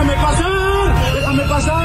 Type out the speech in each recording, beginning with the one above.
¡Déjame pasar! ¡Déjame pasar!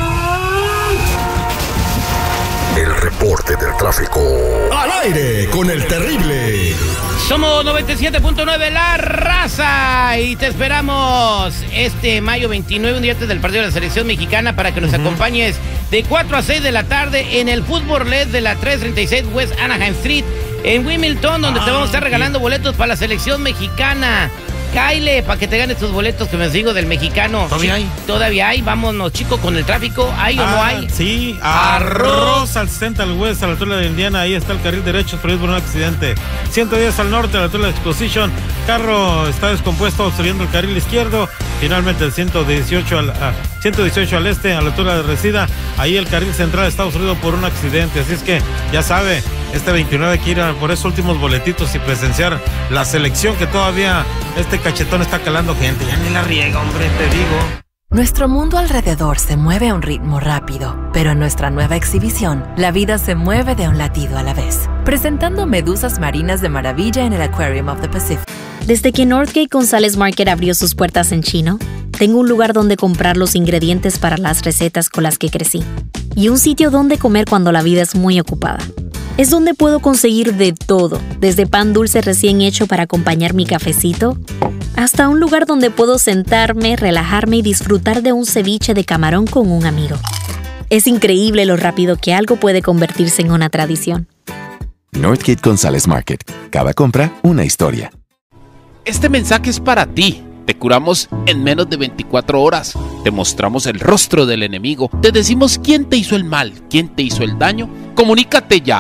El reporte del tráfico. Al aire con el terrible. Somos 97.9 La Raza y te esperamos este mayo 29, un día antes del partido de la selección mexicana, para que nos acompañes de 4 a 6 de la tarde en el Fútbol LED de la 336 West Anaheim Street en Wilmington, donde te vamos a estar regalando boletos para la selección mexicana. Kyle, para que te ganes tus boletos que me sigo del mexicano. ¿Todavía hay? Todavía hay. Vámonos, chicos, con el tráfico. ¿Hay o no hay? Sí, arroz al Central West, a la altura de Indiana. Ahí está el carril derecho, pero es por un accidente. 110 al norte, a la altura de Exposition. Carro está descompuesto, obstruyendo el carril izquierdo. Finalmente el 118 al este, a la altura de Reseda. Ahí el carril central está obstruido por un accidente. Así es que, ya sabe, este 29 hay que ir por esos últimos boletitos y presenciar la selección, que todavía este cachetón está calando gente. Ya ni la riega, hombre, te digo. Nuestro mundo alrededor se mueve a un ritmo rápido, pero en nuestra nueva exhibición, la vida se mueve de un latido a la vez. Presentando medusas marinas de maravilla en el Aquarium of the Pacific. Desde que Northgate González Market abrió sus puertas en Chino, tengo un lugar donde comprar los ingredientes para las recetas con las que crecí. Y un sitio donde comer cuando la vida es muy ocupada. Es donde puedo conseguir de todo, desde pan dulce recién hecho para acompañar mi cafecito, hasta un lugar donde puedo sentarme, relajarme y disfrutar de un ceviche de camarón con un amigo. Es increíble lo rápido que algo puede convertirse en una tradición. Northgate González Market. Cada compra, una historia. Este mensaje es para ti. Te curamos en menos de 24 horas. Te mostramos el rostro del enemigo. Te decimos quién te hizo el mal, quién te hizo el daño. Comunícate ya.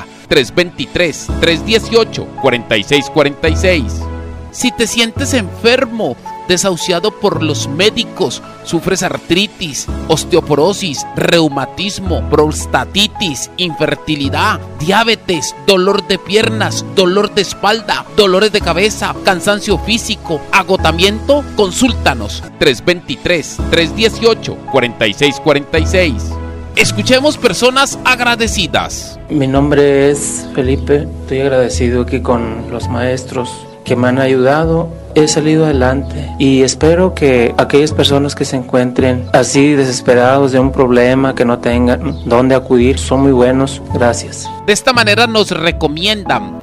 323-318-4646. Si te sientes enfermo, desahuciado por los médicos, sufres artritis, osteoporosis, reumatismo, prostatitis, infertilidad, diabetes, dolor de piernas, dolor de espalda, dolores de cabeza, cansancio físico, agotamiento, consúltanos. 323-318-4646. Escuchemos personas agradecidas. Mi nombre es Felipe. Estoy agradecido aquí con los maestros que me han ayudado. He salido adelante y espero que aquellas personas que se encuentren así desesperados de un problema, que no tengan dónde acudir, son muy buenos. Gracias. De esta manera nos recomiendan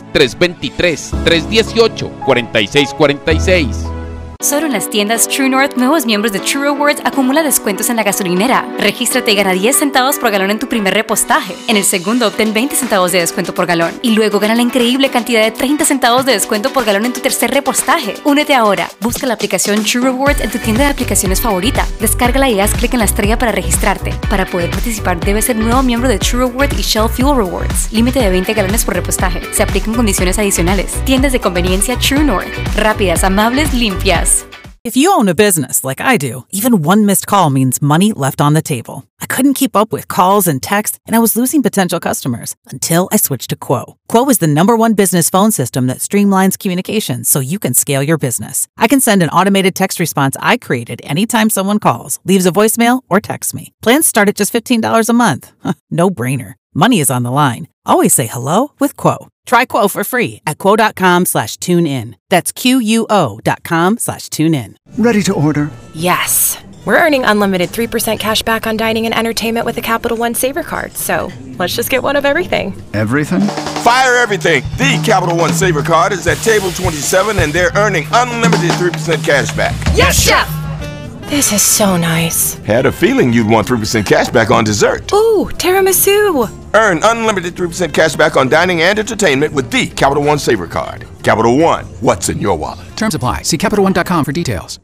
323-318-4646. Solo en las tiendas True North, nuevos miembros de True Rewards acumula descuentos en la gasolinera. Regístrate y gana 10 centavos por galón en tu primer repostaje. En el segundo, obtén 20 centavos de descuento por galón. Y luego gana la increíble cantidad de 30 centavos de descuento por galón en tu tercer repostaje. Únete ahora. Busca la aplicación True Rewards en tu tienda de aplicaciones favorita. Descárgala y haz clic en la estrella para registrarte. Para poder participar, debes ser nuevo miembro de True Rewards y Shell Fuel Rewards. Límite de 20 galones por repostaje. Se aplican condiciones adicionales. Tiendas de conveniencia True North. Rápidas, amables, limpias. If you own a business like I do, even one missed call means money left on the table. I couldn't keep up with calls and texts, and I was losing potential customers until I switched to Quo. Quo is the #1 business phone system that streamlines communications so you can scale your business. I can send an automated text response I created anytime someone calls, leaves a voicemail, or texts me. Plans start at just $15 a month. No brainer. Money is on the line. Always say hello with Quo. Try Quo for free at quo.com/tune-in. That's QUO.com/tune-in. Ready to order? Yes. We're earning unlimited 3% cash back on dining and entertainment with a Capital One Saver Card. So let's just get one of everything. Everything? Fire everything. The Capital One Saver Card is at table 27 and they're earning unlimited 3% cash back. Yes, Chef! This is so nice. Had a feeling you'd want 3% cash back on dessert. Ooh, tiramisu. Earn unlimited 3% cash back on dining and entertainment with the Capital One Saver Card. Capital One, what's in your wallet? Terms apply. See CapitalOne.com for details.